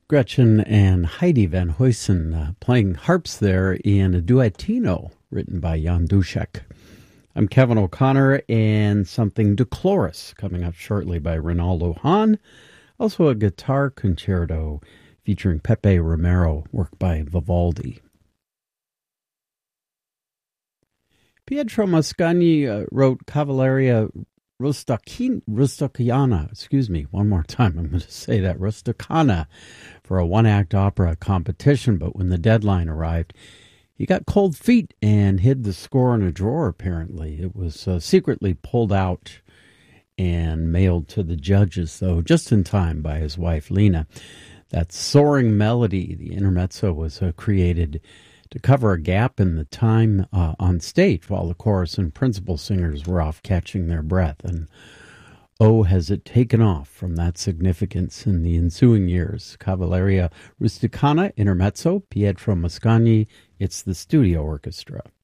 Gretchen and Heidi Van Huysen playing harps there in a duettino written by Jan Duszek. I'm Kevin O'Connor, and something Decorous coming up shortly by Rinaldo Hahn. Also a guitar concerto featuring Pepe Romero, work by Vivaldi. Pietro Mascagni wrote Cavalleria Rusticana, one more time, I'm going to say that, Rusticana, for a one-act opera competition, but when the deadline arrived, he got cold feet and hid the score in a drawer, apparently. It was secretly pulled out and mailed to the judges, though, just in time by his wife, Lena. That soaring melody, the intermezzo, was created to cover a gap in the time on stage while the chorus and principal singers were off catching their breath. And oh, has it taken off from that significance in the ensuing years. Cavalleria Rusticana, intermezzo, Pietro Mascagni, it's the studio orchestra.